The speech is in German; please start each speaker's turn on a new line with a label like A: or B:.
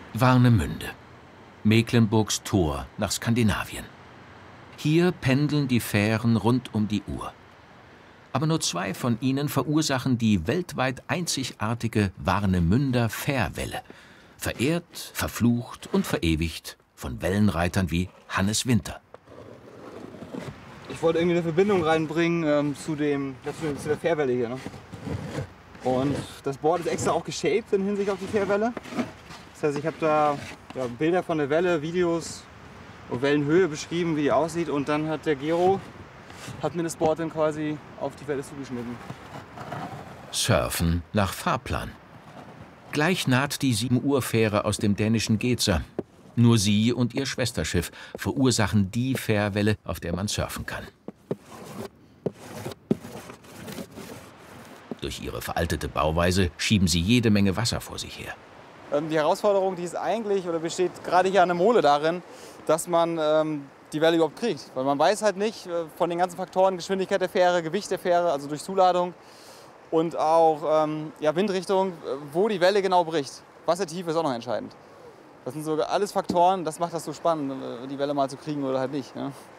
A: Warnemünde, Mecklenburgs Tor nach Skandinavien. Hier pendeln die Fähren rund um die Uhr. Aber nur 2 von ihnen verursachen die weltweit einzigartige Warnemünder Fährwelle, verehrt, verflucht und verewigt von Wellenreitern wie Hannes Winter.
B: Ich wollte irgendwie eine Verbindung reinbringen zu der Fährwelle hier. Ne? Und das Board ist extra auch geshaped in Hinsicht auf die Fährwelle. Das heißt, ich habe da Bilder von der Welle, Videos und Wellenhöhe beschrieben, wie die aussieht. Und dann hat der Gero mir das Board dann quasi auf die Welle zugeschnitten.
A: Surfen nach Fahrplan. Gleich naht die 7-Uhr-Fähre aus dem dänischen Gedser. Nur sie und ihr Schwesterschiff verursachen die Fährwelle, auf der man surfen kann. Durch ihre veraltete Bauweise schieben sie jede Menge Wasser vor sich her.
B: Die Herausforderung, die ist eigentlich oder besteht gerade hier an der Mole darin, dass man die Welle überhaupt kriegt. Weil man weiß halt nicht von den ganzen Faktoren, Geschwindigkeit der Fähre, Gewicht der Fähre, also durch Zuladung und auch Windrichtung, wo die Welle genau bricht. Wassertiefe ist auch noch entscheidend. Das sind so alles Faktoren, das macht das so spannend, die Welle mal zu kriegen oder halt nicht. Ja.